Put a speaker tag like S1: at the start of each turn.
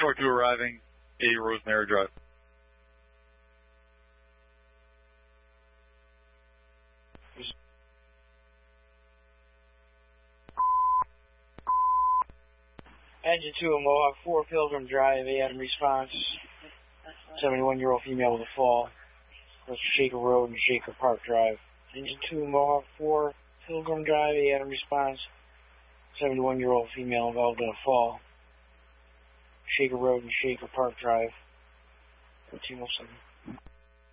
S1: or 2 arriving, 80 Rosemary Drive.
S2: Engine 2 of Mohawk 4, Pilgrim Drive, AM response. 71-year-old female with a fall. Close to Shaker Road and Shaker Park Drive. Engine 2 Mohawk 4, Pilgrim Drive, AM response. 71-year-old female involved in a fall. Shaker Road and Shaker Park Drive. 1307.